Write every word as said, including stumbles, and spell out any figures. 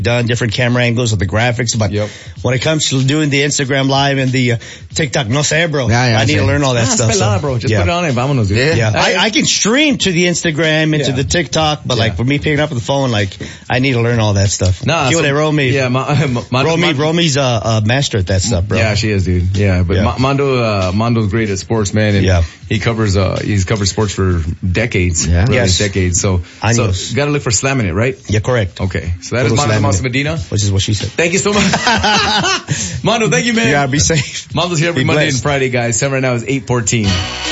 done different camera angles with the graphics, but yep. when it comes to doing the Instagram live and the uh, TikTok, no sé, bro. Yeah, yeah, I need sí. to learn all that ah, stuff. Pelada, so, bro. Just yeah. put it on and vámonos, dude. Yeah, yeah. I, I, I can stream to the Instagram and yeah. to the TikTok, but yeah. like for me picking up the phone, like I need to learn all that stuff. Nah, so, Romy. Yeah, ma, ma, Romy, ma, Romy's a, a master at that stuff, bro. Yeah, she is, dude. Yeah, but yeah. Mondo, uh, Mondo's great at sports, man. And yeah. he covers, uh, he's covered sports for decades. Yeah. Really Yes. decades. So, Años. so gotta look for slamming it, right? Yeah, correct. Okay. So that is Mondo Mas Medina. Which is what she said. Thank you so much. Mondo, thank you, man. Yeah, be safe. Mondo's here every Be Monday blessed. and Friday, guys. Time right now is eight fourteen.